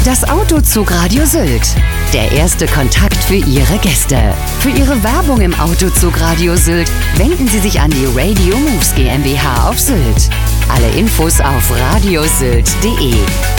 Das Autozugradio Sylt. Der erste Kontakt für Ihre Gäste. Für Ihre Werbung im Autozugradio Sylt wenden Sie sich an die Radio Moves GmbH auf Sylt. Alle Infos auf radiosylt.de.